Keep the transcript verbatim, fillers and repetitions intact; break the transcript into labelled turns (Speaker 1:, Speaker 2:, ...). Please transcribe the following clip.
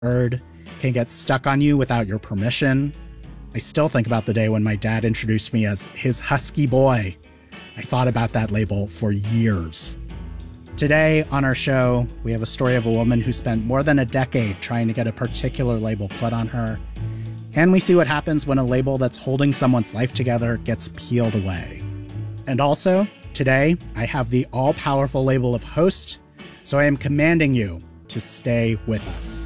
Speaker 1: word can get stuck on you without your permission. I still think about the day when my dad introduced me as his husky boy. I thought about that label for years. Today on our show, we have a story of a woman who spent more than a decade trying to get a particular label put on her. And we see what happens when a label that's holding someone's life together gets peeled away. And also, today, I have the all-powerful label of host, so I am commanding you to stay with us.